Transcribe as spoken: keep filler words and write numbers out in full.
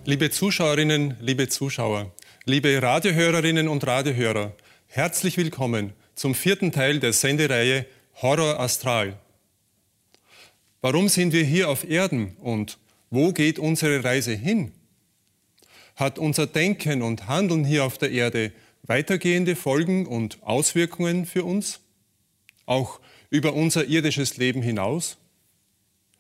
Liebe Zuschauerinnen, liebe Zuschauer, liebe Radiohörerinnen und Radiohörer, herzlich willkommen zum vierten Teil der Sendereihe Horror Astral. Warum sind wir hier auf Erden und wo geht unsere Reise hin? Hat unser Denken und Handeln hier auf der Erde weitergehende Folgen und Auswirkungen für uns? Auch über unser irdisches Leben hinaus?